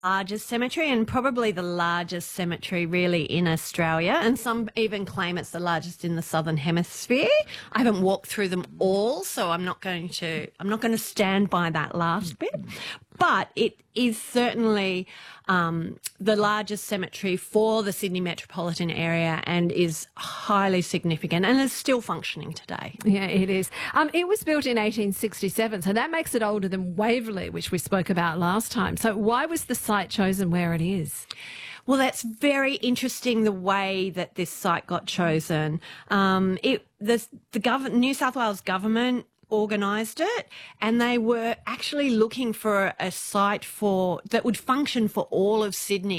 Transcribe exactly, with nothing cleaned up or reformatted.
largest cemetery and probably the largest cemetery really in Australia, and some even claim it's the largest in the Southern Hemisphere. I haven't walked through them all, so I'm not going to I'm not going to stand by that last bit. But it is certainly um, the largest cemetery for the Sydney metropolitan area and is highly significant and is still functioning today. Yeah, it is. Um, it was built in eighteen sixty-seven, so that makes it older than Waverley, which we spoke about last time. So why was the site chosen where it is? Well, that's very interesting, the way that this site got chosen. Um, it, the the gov- New South Wales government organised it, and they were actually looking for a site for that would function for all of Sydney.